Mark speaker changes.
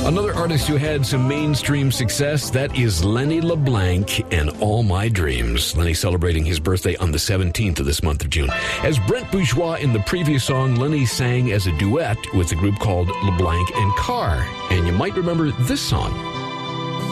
Speaker 1: Another artist who had some mainstream success, that is Lenny LeBlanc and All My Dreams. Lenny celebrating his birthday on the 17th of this month of June. As Brent Bourgeois in the previous song, Lenny sang as a duet with a group called LeBlanc and Carr. And you might remember this song.